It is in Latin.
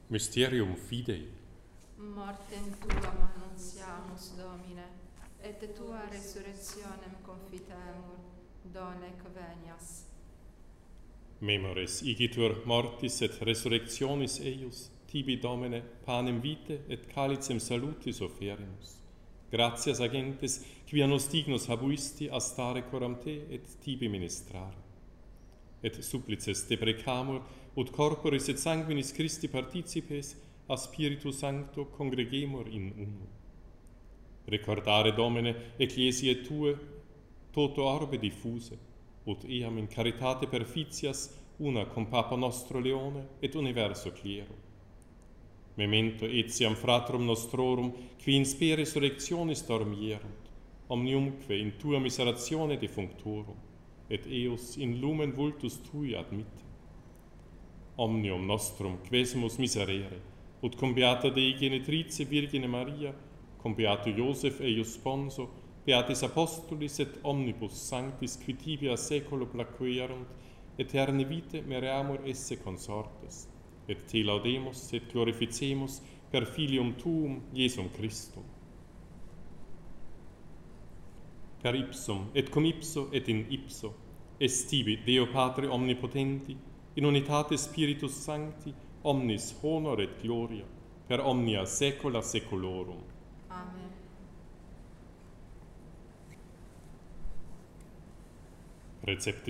Mysterium Fidei. Mortem tuam annuntiamus, Domine, et tua resurrectionem confitemur, donec venias. Memores igitur mortis et resurrectionis eius, tibi Domine, panem vitae et calicem salutis oferimus. Gratias agentes, quia nos dignus habuisti a stare coram te et tibi ministrare. Et supplices te precamur, ut corporis et sanguinis Christi participes, a Spiritu Sancto congregemur in uno. Recordare, Domine, ecclesiae Tue, toto orbe diffuse, ut eam in caritate perficias una cum Papa nostro Leone et universo clero. Memento etiam fratrum nostrorum, qui in spe resurrectionis dormierunt, omniumque in Tua miseratione defunctorum, et eos in lumen vultus Tui admitte. Omnium nostrum quesumus miserere, ut cum beata Dei genitrice Virgine Maria, cum beato Iosef eius sponso, beatis apostolis et omnibus sanctis qui tibi a saeculo placuerunt, aeterni vitae mereamur esse consortes, et te laudemus et glorificemus per Filium Tuum, Iesum Christum. Per ipsum et cum ipso et in ipso, est tibi Deo Patre omnipotenti, in unitate Spiritus Sancti, omnis honor et gloria, per omnia saecula saeculorum. Amen. Recepti